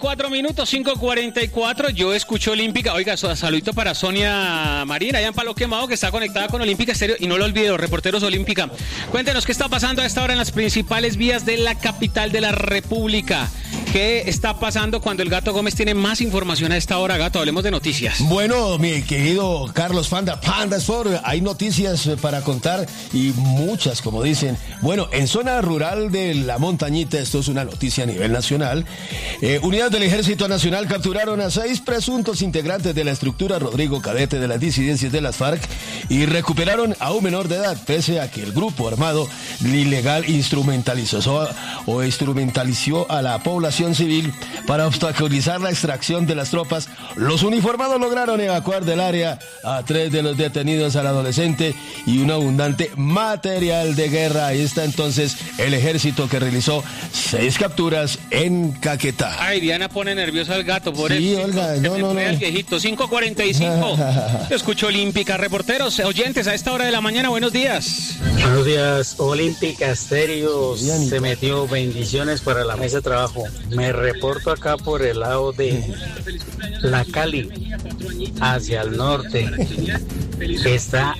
4 minutos, 5:44. Yo escucho Olímpica. Oiga, saludito para Sonia Marina, allá en Palo Quemado, que está conectada con Olímpica Estéreo. Y no lo olvido, reporteros Olímpica. Cuéntenos qué está pasando a esta hora en las principales vías de la capital de la República. ¿Qué está pasando cuando el Gato Gómez tiene más información a esta hora? Gato, hablemos de noticias. Bueno, mi querido Carlos Panda Sport, hay noticias para contar y muchas, como dicen. Bueno, en zona rural de la montañita, esto es una noticia a nivel nacional, unidades del Ejército Nacional capturaron a 6 presuntos integrantes de la estructura Rodrigo Cadete de las disidencias de las FARC y recuperaron a un menor de edad, pese a que el grupo armado ilegal instrumentalizó a la población civil para obstaculizar la extracción de las tropas. Los uniformados lograron evacuar del área a 3 de los detenidos, al adolescente y un abundante material de guerra. Ahí está entonces el ejército, que realizó 6 capturas en Caquetá. Ay, Diana pone nervioso al gato por sí, eso. Olga, no. El viejito, 5:45. Te escucho Olímpica. Reporteros, oyentes, a esta hora de la mañana, buenos días. Buenos días, Olímpica Estéreo. Se metió, bendiciones para la mesa de trabajo. Me reporto acá por el lado de La Cali, hacia el norte. Está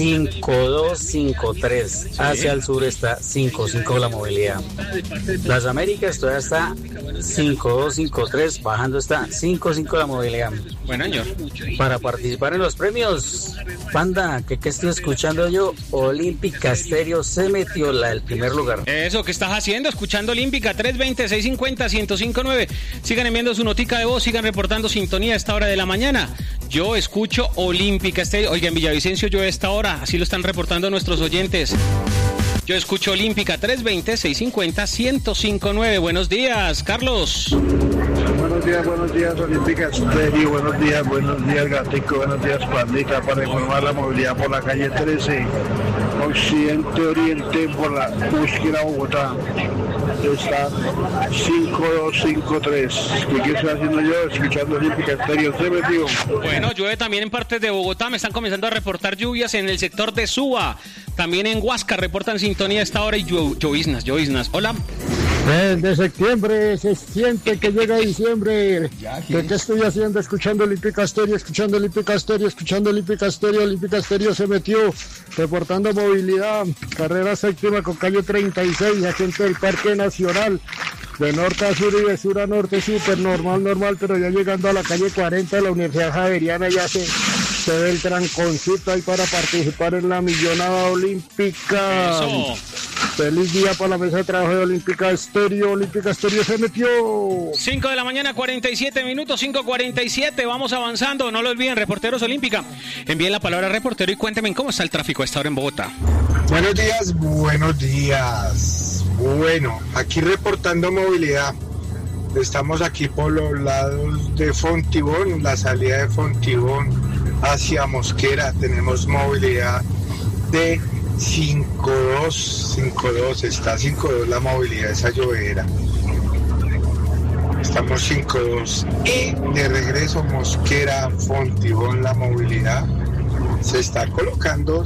5253. Hacia el sur está 55 la movilidad. Las Américas todavía está 5253. Bajando está 55 la movilidad. Bueno, señor. Para participar en los premios, Panda, ¿qué estoy escuchando yo? Olímpica Estéreo se metió el primer lugar. Eso, ¿qué estás haciendo? Escuchando Olímpica, 320-650-1059. Sigan enviando su notica de voz, sigan reportando sintonía a esta hora de la mañana. Yo escucho Olímpica Estéreo. Oiga, en Villavicencio yo a esta hora, así lo están reportando nuestros oyentes. Yo escucho Olímpica, 320-650-1059. Buenos días, Carlos. Buenos días, Olímpica Estéreo. Buenos días, Gatico. Buenos días, Pandita. Para informar la movilidad por la calle 13, Occidente-Oriente, por la búsqueda Bogotá. Está 5253. ¿Qué estoy haciendo yo? Escuchando Olímpica Estéreo. Se metió. Bueno, llueve también en partes de Bogotá. Me están comenzando a reportar lluvias en el sector de Suba. También en Huasca reportan sintonía a esta hora y lloviznas. Hola. De septiembre se siente que llega diciembre. ¿Qué estoy haciendo? Escuchando Olímpica Estéreo, Olímpica Estéreo se metió, reportando movilidad, carrera séptima con calle 36, agente del Parque Nacional, de norte a sur y de sur a norte, súper normal, pero ya llegando a la calle 40 de la Universidad Javeriana ya se ve el tranconcito ahí para participar en la millonada olímpica. Eso. Feliz día para la mesa de trabajo de Olímpica Estéreo se metió. 5 de la mañana, 47 minutos, 5:47, vamos avanzando, no lo olviden, reporteros Olímpica. Envíen la palabra reportero y cuéntenme cómo está el tráfico a esta hora en Bogotá. Buenos días. Bueno, aquí reportando movilidad. Estamos aquí por los lados de Fontibón, la salida de Fontibón hacia Mosquera. Tenemos movilidad de 52, está 52 la movilidad, esa llovedera. Estamos 52 y de regreso Mosquera, Fontibón, la movilidad se está colocando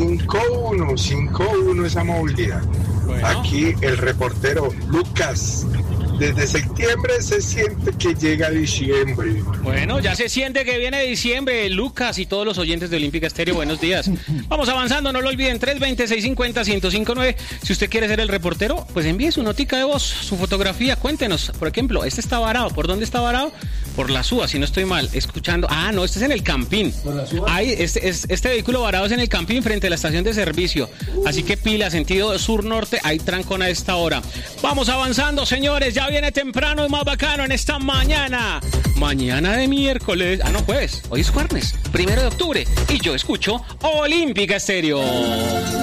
5-1 esa movilidad. Bueno. Aquí el reportero Lucas. Desde septiembre se siente que llega diciembre. Bueno, ya se siente que viene diciembre. Lucas y todos los oyentes de Olímpica Estéreo, buenos días. Vamos avanzando, no lo olviden, 320-650-1059. Si usted quiere ser el reportero, pues envíe su notica de voz, su fotografía, cuéntenos. Por ejemplo, este está varado. ¿Por dónde está varado? Por la Suba, si no estoy mal. Escuchando. Ah, no, este es en el Campín. ¿Por la Suba? Ahí, este vehículo varado es en el Campín frente a la estación de servicio. Así que pila, sentido sur-norte, hay trancón a esta hora. Vamos avanzando, señores, ya viene temprano y más bacano en esta mañana de miércoles, no jueves, hoy es jueves, 1 de octubre, y yo escucho Olímpica Estéreo.